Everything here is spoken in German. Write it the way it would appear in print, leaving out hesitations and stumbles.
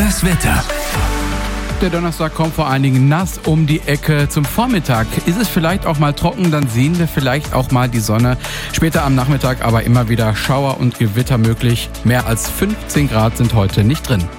Das Wetter. Der Donnerstag kommt vor allen Dingen nass um die Ecke. Zum Vormittag ist es vielleicht auch mal trocken, dann sehen wir vielleicht auch mal die Sonne. Später am Nachmittag aber immer wieder Schauer und Gewitter möglich. Mehr als 15 Grad sind heute nicht drin.